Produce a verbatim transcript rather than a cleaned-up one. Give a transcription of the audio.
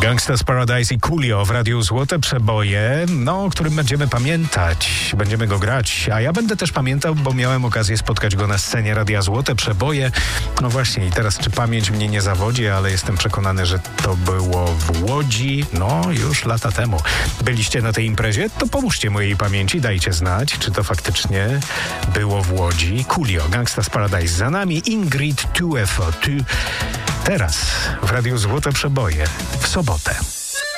Gangsta's Paradise i Coolio w Radiu Złote Przeboje, no, o którym będziemy pamiętać, będziemy go grać, a ja będę też pamiętał, bo miałem okazję spotkać go na scenie Radia Złote Przeboje. No właśnie, i teraz czy pamięć mnie nie zawodzi, ale jestem przekonany, że to było w Łodzi, no już lata temu. Byliście na tej imprezie? To pomóżcie mojej pamięci, dajcie znać, czy to faktycznie było w Łodzi. Coolio, Gangsta's Paradise za nami, Ingrid two F O. Teraz w Radiu Złote Przeboje w sobotę.